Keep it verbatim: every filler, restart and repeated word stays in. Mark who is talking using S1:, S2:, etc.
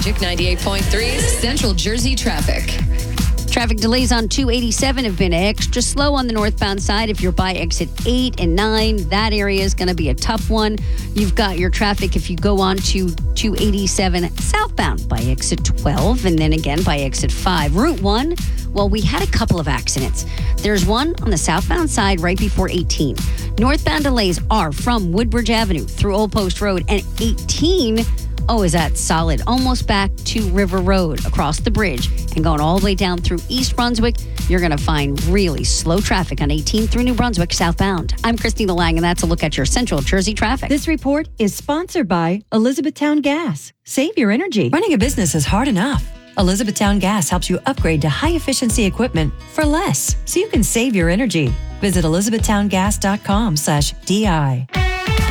S1: Magic ninety-eight point three, Central Jersey traffic.
S2: Traffic delays on two eighty-seven have been extra slow on the northbound side. If you're by exit eight and nine, that area is going to be a tough one. You've got your traffic if you go on to two eighty-seven southbound by exit twelve and then again by exit five. Route one, well, we had a couple of accidents. There's one on the southbound side right before eighteen. Northbound delays are from Woodbridge Avenue through Old Post Road, and eighteen, oh, is that solid? Almost back to River Road across the bridge and going all the way down through East Brunswick. You're going to find really slow traffic on eighteen through New Brunswick southbound. I'm Christina Lang, and that's a look at your Central Jersey traffic.
S3: This report is sponsored by Elizabethtown Gas. Save your energy. Running a business is hard enough. Elizabethtown Gas helps you upgrade to high-efficiency equipment for less, so you can save your energy. Visit elizabethtowngas.com slash DI.